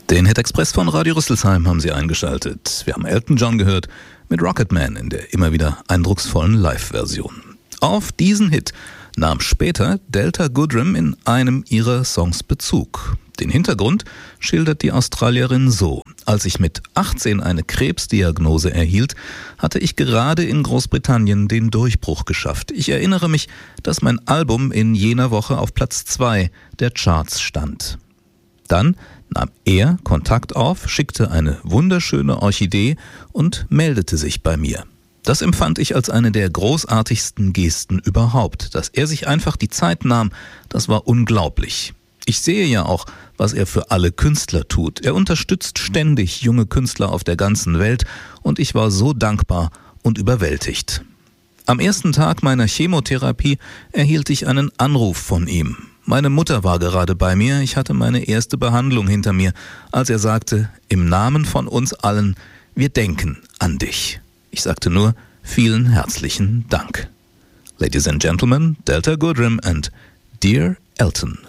Den Hit Express von Radio Rüsselsheim haben Sie eingeschaltet. Wir haben Elton John gehört mit Rocketman in der immer wieder eindrucksvollen Live-Version. Auf diesen Hit nahm später Delta Goodrem in einem ihrer Songs Bezug. Den Hintergrund schildert die Australierin so: Als ich mit 18 eine Krebsdiagnose erhielt, hatte ich gerade in Großbritannien den Durchbruch geschafft. Ich erinnere mich, dass mein Album in jener Woche auf Platz 2 der Charts stand. Dann nahm er Kontakt auf, schickte eine wunderschöne Orchidee und meldete sich bei mir. Das empfand ich als eine der großartigsten Gesten überhaupt. Dass er sich einfach die Zeit nahm, das war unglaublich. Ich sehe ja auch, was er für alle Künstler tut. Er unterstützt ständig junge Künstler auf der ganzen Welt und ich war so dankbar und überwältigt. Am ersten Tag meiner Chemotherapie erhielt ich einen Anruf von ihm. Meine Mutter war gerade bei mir, ich hatte meine erste Behandlung hinter mir, als er sagte: Im Namen von uns allen, wir denken an dich. Ich sagte nur: vielen herzlichen Dank. Ladies and Gentlemen, Delta Goodrem and Dear Elton.